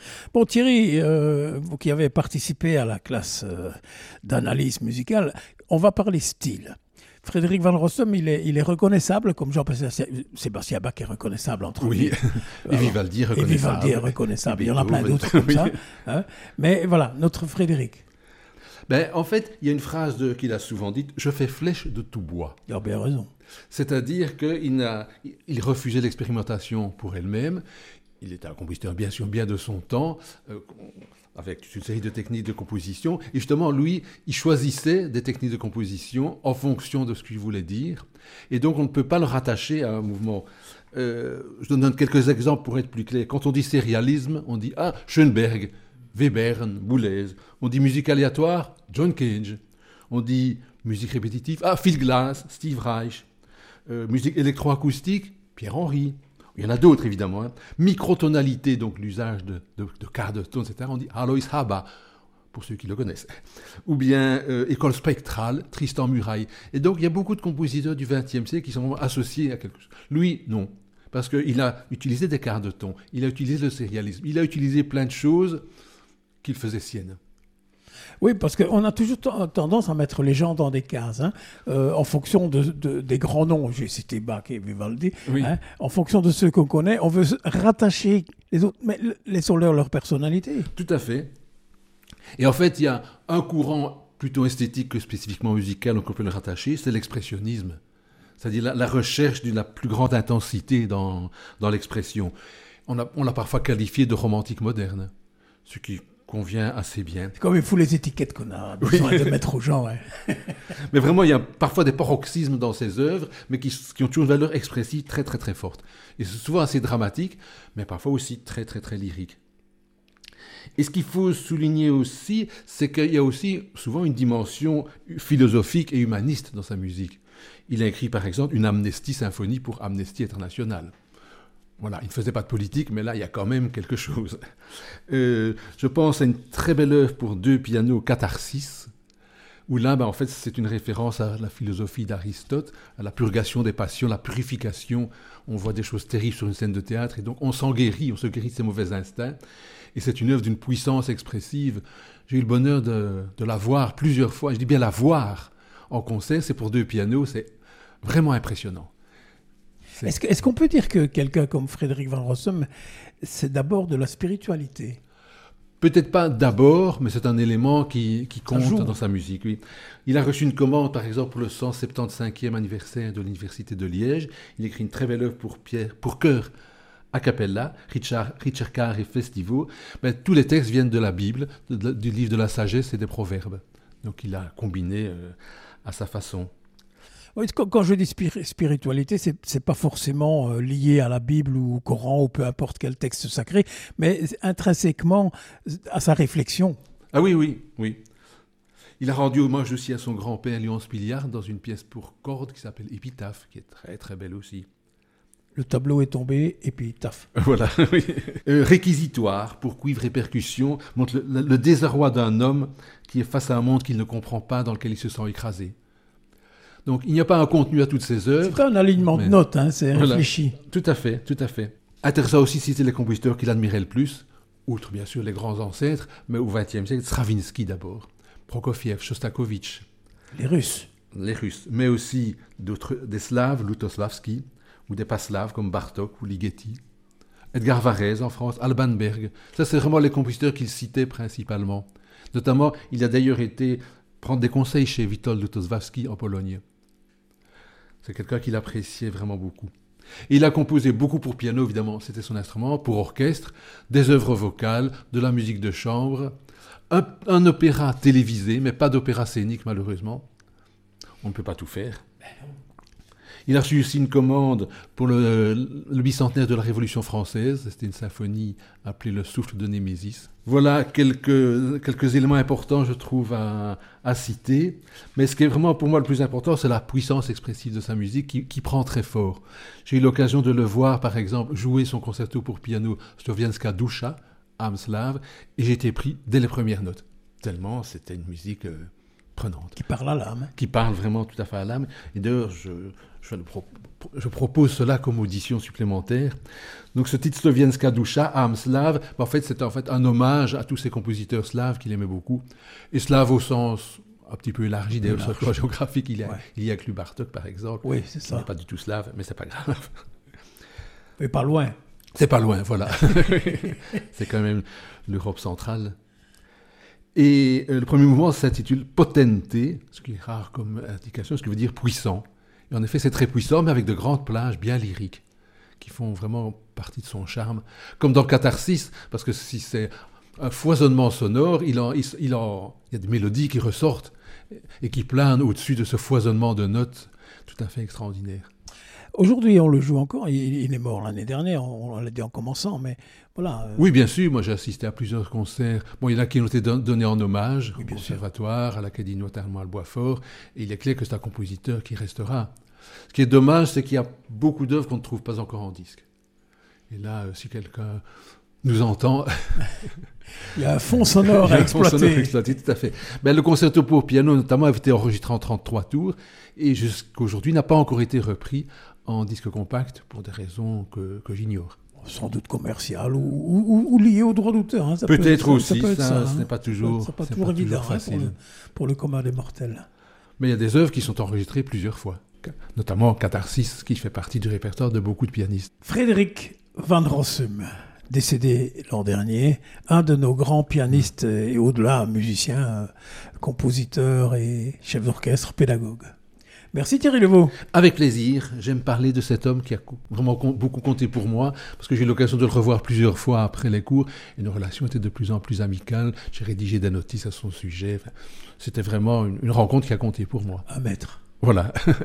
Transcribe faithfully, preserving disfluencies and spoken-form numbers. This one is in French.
Bon, Thierry, euh, vous qui avez participé à la classe euh, d'analyse musicale, on va parler style. Frédéric Van Rossum, il est, il est reconnaissable, comme Jean-Sébastien Bach est reconnaissable entre Oui, et Vivaldi est reconnaissable. Et Vivaldi est reconnaissable. Il y en a plein d'autres comme oui. ça. Hein. Mais voilà, notre Frédéric. Ben, en fait, il y a une phrase de, qu'il a souvent dite, « Je fais flèche de tout bois ». Il a bien raison. C'est-à-dire qu'il n'a, il refusait l'expérimentation pour elle-même. Il était un compositeur, bien sûr, bien de son temps, euh, avec une série de techniques de composition. Et justement, lui, il choisissait des techniques de composition en fonction de ce qu'il voulait dire. Et donc, on ne peut pas le rattacher à un mouvement. Euh, je donne quelques exemples pour être plus clair. Quand on dit sérialisme, on dit « Ah, Schoenberg ». Webern, Boulez. On dit musique aléatoire, John Cage. On dit musique répétitive, ah, Phil Glass, Steve Reich. Euh, musique électroacoustique, Pierre Henry. Il y en a d'autres, évidemment. Hein. Microtonalité, donc l'usage de, de, de quarts de ton, et cetera. On dit Alois Haba, pour ceux qui le connaissent. Ou bien euh, école spectrale, Tristan Muraille. Et donc, il y a beaucoup de compositeurs du vingtième siècle qui sont associés à quelque chose. Lui, non. Parce qu'il a utilisé des quarts de ton, il a utilisé le sérialisme, il a utilisé plein de choses qu'il faisait sienne. Oui, parce qu'on a toujours t- tendance à mettre les gens dans des cases, hein, euh, en fonction de, de, des grands noms. J'ai cité Bach et Vivaldi. Oui. Hein, en fonction de ceux qu'on connaît, on veut rattacher les autres, mais laissons-leur leur personnalité. Tout à fait. Et en fait, il y a un courant plutôt esthétique que spécifiquement musical, donc on peut le rattacher, c'est l'expressionnisme. C'est-à-dire la, la recherche d'une la plus grande intensité dans, dans l'expression. On, a, on l'a parfois qualifié de romantique moderne, ce qui convient assez bien. C'est comme il faut les étiquettes qu'on a besoin oui. de mettre aux gens. Ouais. Mais vraiment, il y a parfois des paroxysmes dans ces œuvres, mais qui, qui ont toujours une valeur expressive très très très forte. Et c'est souvent assez dramatique, mais parfois aussi très très très lyrique. Et ce qu'il faut souligner aussi, c'est qu'il y a aussi souvent une dimension philosophique et humaniste dans sa musique. Il a écrit par exemple une Amnesty symphonie pour Amnesty International. Voilà, il ne faisait pas de politique, mais là, il y a quand même quelque chose. Euh, je pense à une très belle œuvre pour deux pianos, Catharsis, où là, ben, en fait, c'est une référence à la philosophie d'Aristote, à la purgation des passions, la purification. On voit des choses terribles sur une scène de théâtre, et donc on s'en guérit, on se guérit de ses mauvais instincts. Et c'est une œuvre d'une puissance expressive. J'ai eu le bonheur de, de la voir plusieurs fois, je dis bien la voir en concert, c'est pour deux pianos, c'est vraiment impressionnant. Est-ce, que, est-ce qu'on peut dire que quelqu'un comme Frédéric Van Rossum, c'est d'abord de la spiritualité ? Peut-être pas d'abord, mais c'est un élément qui, qui compte dans sa musique. Oui. Il a reçu une commande, par exemple, pour le cent soixante-quinzième anniversaire de l'Université de Liège. Il écrit une très belle œuvre pour, Pierre, pour chœur a cappella, Richard, Richard Carr et Festivo. Mais tous les textes viennent de la Bible, de, de, du livre de la sagesse et des proverbes. Donc il a combiné euh, à sa façon. Oui, quand je dis spiritualité, c'est, c'est pas forcément euh, lié à la Bible ou au Coran ou peu importe quel texte sacré, mais intrinsèquement à sa réflexion. Ah oui, oui, oui. Il a rendu hommage aussi à son grand-père Léon Spiliard dans une pièce pour cordes qui s'appelle Épitaphe, qui est très très belle aussi. Le tableau est tombé et puis taf. Voilà, oui. Euh, réquisitoire pour cuivre et percussion montre le, le, le désarroi d'un homme qui est face à un monde qu'il ne comprend pas, dans lequel il se sent écrasé. Donc, il n'y a pas un contenu à toutes ces œuvres. C'est pas un alignement mais... de notes, hein, c'est voilà. réfléchi. Tout à fait, tout à fait. Intéressant aussi, c'était les compositeurs qu'il admirait le plus, outre bien sûr les grands ancêtres, mais au vingtième siècle, Stravinsky d'abord, Prokofiev, Shostakovich. Les Russes. Les Russes, mais aussi d'autres, des Slaves, Lutoslavski, ou des Pas-Slaves comme Bartók ou Ligeti. Edgar Varèse en France, Alban Berg. Ça, c'est vraiment les compositeurs qu'il citait principalement. Notamment, il a d'ailleurs été prendre des conseils chez Witold Lutosławski en Pologne. C'est quelqu'un qu'il appréciait vraiment beaucoup. Et il a composé beaucoup pour piano, évidemment, c'était son instrument, pour orchestre, des œuvres vocales, de la musique de chambre, un, un opéra télévisé, mais pas d'opéra scénique, malheureusement. On ne peut pas tout faire. Il a reçu aussi une commande pour le, le bicentenaire de la Révolution française. C'était une symphonie appelée Le souffle de Némésis. Voilà quelques, quelques éléments importants, je trouve, à, à citer. Mais ce qui est vraiment pour moi le plus important, c'est la puissance expressive de sa musique qui, qui prend très fort. J'ai eu l'occasion de le voir, par exemple, jouer son concerto pour piano Słowiańska dusza, âme slave, et j'ai été pris dès les premières notes. Tellement c'était une musique... Euh, prenante. Qui parle à l'âme. Qui parle vraiment tout à fait à l'âme. Et d'ailleurs, je, je, pro- je propose cela comme audition supplémentaire. Donc ce titre Slovienska Dusha, âme slave, en fait, c'est en fait un hommage à tous ces compositeurs slaves qu'il aimait beaucoup. Et slave au sens un petit peu élargi, d'ailleurs, sur le plan géographique, il y a, ouais. il y a inclus Bartók, par exemple. Oui, c'est ça. Il n'est pas du tout slave, mais c'est pas grave. Mais pas loin. C'est pas loin, voilà. C'est quand même l'Europe centrale. Et euh, le premier mouvement s'intitule Potente, ce qui est rare comme indication, ce qui veut dire puissant. Et en effet, c'est très puissant, mais avec de grandes plages bien lyriques, qui font vraiment partie de son charme. Comme dans Catharsis, parce que si c'est un foisonnement sonore, il, en, il, il, en, il y a des mélodies qui ressortent et qui planent au-dessus de ce foisonnement de notes tout à fait extraordinaire. Aujourd'hui, on le joue encore. Il, il est mort l'année dernière, on, on l'a dit en commençant, mais voilà. Oui, bien sûr. Moi, j'ai assisté à plusieurs concerts. Bon, il y en a qui ont été don- donnés en hommage oui, au conservatoire, sûr. À l'Académie notamment à Boisfort. Et il est clair que c'est un compositeur qui restera. Ce qui est dommage, c'est qu'il y a beaucoup d'œuvres qu'on ne trouve pas encore en disque. Et là, si quelqu'un nous entend... Il y a un fond sonore à exploiter. Un fond sonore à exploiter, tout à fait. Ben, le concerto pour piano, notamment, a été enregistré en trente-trois tours et jusqu'aujourd'hui n'a pas encore été repris en disque compact pour des raisons que, que j'ignore. Sans doute commercial ou, ou, ou lié au droit d'auteur. Hein. Peut-être peut être, aussi, ça, peut ça, ça ce hein. n'est pas toujours, c'est pas, c'est toujours pas évident toujours facile. Hein, pour, le, pour le commun des mortels. Mais il y a des œuvres qui sont enregistrées plusieurs fois, notamment Catharsis, qui fait partie du répertoire de beaucoup de pianistes. Frédéric Van Rossum, décédé l'an dernier, un de nos grands pianistes et au-delà musiciens, compositeurs et chefs d'orchestre, pédagogues. Merci Thierry Levaux. Avec plaisir. J'aime parler de cet homme qui a vraiment beaucoup compté pour moi, parce que j'ai eu l'occasion de le revoir plusieurs fois après les cours, et nos relations étaient de plus en plus amicales. J'ai rédigé des notices à son sujet. Enfin, c'était vraiment une, une rencontre qui a compté pour moi. Un maître. Voilà.